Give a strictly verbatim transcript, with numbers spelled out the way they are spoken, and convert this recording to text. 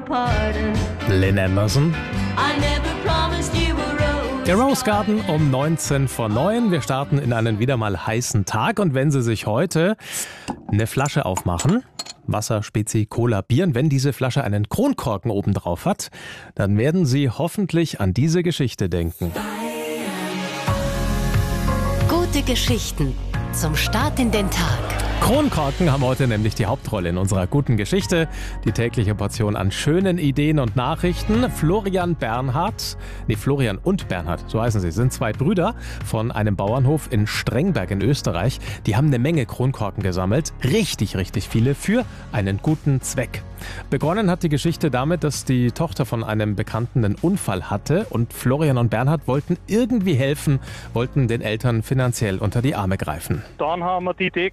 pardon. Lynn Anderson. I never promised you a rose. Der Rose Garden um neunzehn vor neun. Wir starten in einen wieder mal heißen Tag. Und wenn Sie sich heute eine Flasche aufmachen, Wasser, Spezi, Cola, Bier, und wenn diese Flasche einen Kronkorken oben drauf hat, dann werden Sie hoffentlich an diese Geschichte denken. Gute Geschichten zum Start in den Tag. Kronkorken haben heute nämlich die Hauptrolle in unserer guten Geschichte. Die tägliche Portion an schönen Ideen und Nachrichten. Florian Bernhard, nee, Florian und Bernhard, so heißen sie, sind zwei Brüder von einem Bauernhof in Strengberg in Österreich. Die haben eine Menge Kronkorken gesammelt. Richtig, richtig viele für einen guten Zweck. Begonnen hat die Geschichte damit, dass die Tochter von einem Bekannten einen Unfall hatte und Florian und Bernhard wollten irgendwie helfen, wollten den Eltern finanziell unter die Arme greifen. Dann haben wir die Idee